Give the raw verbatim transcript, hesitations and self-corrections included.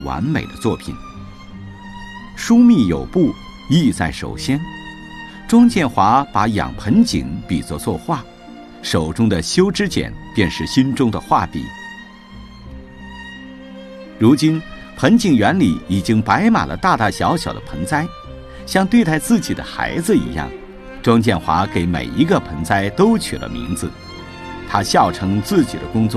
完美的作品。疏密有步，意在首先。庄建华把养盆景比作作画，手中的修枝剪便是心中的画笔。如今盆景园里已经摆满了大大小小的盆栽，像对待自己的孩子一样，庄建华给每一个盆栽都取了名字。他笑称自己的工作